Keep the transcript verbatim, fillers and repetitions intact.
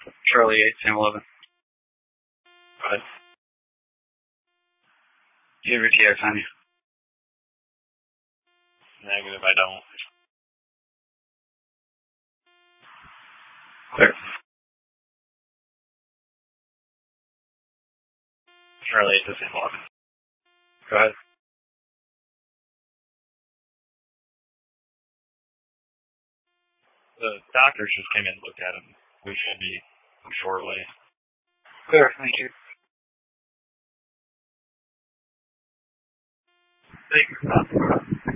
Charlie eight, Sam eleven. Go ahead. Do you have your T X on you? Negative, I don't. Clear. Charlie eight to Sam eleven. Go ahead. The doctors just came in and looked at him. We should be shortly. Clear, thank you. Thank you.